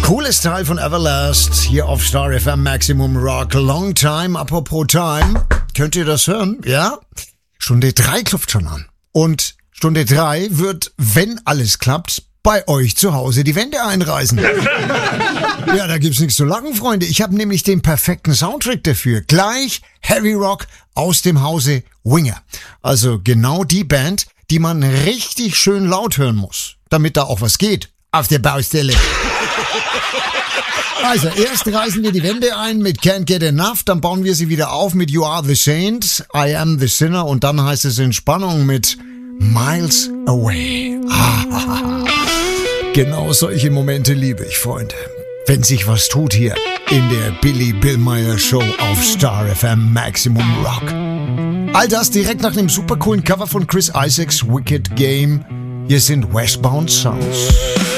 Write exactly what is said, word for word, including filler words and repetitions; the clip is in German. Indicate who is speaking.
Speaker 1: Cooles Teil von Everlast hier auf Star F M Maximum Rock. Long Time, apropos Time. Könnt ihr das hören? Ja? Stunde drei klopft schon an. Und Stunde drei wird, wenn alles klappt, bei euch zu Hause die Wände einreißen. Ja, da gibt's nichts zu lachen, Freunde. Ich habe nämlich den perfekten Soundtrack dafür. Gleich Heavy Rock aus dem Hause Winger. Also genau die Band, die man richtig schön laut hören muss, damit da auch was geht auf der Baustelle. Also, erst reißen wir die Wände ein mit Can't Get Enough, dann bauen wir sie wieder auf mit You Are the Saint, I Am the Sinner und dann heißt es in Spannung mit Miles Away. Genau solche Momente liebe ich, Freunde. Wenn sich was tut hier in der Billy Billmeyer Show auf Star F M Maximum Rock. All das direkt nach dem super coolen Cover von Chris Isaacs Wicked Game. Hier sind Westbound Sounds.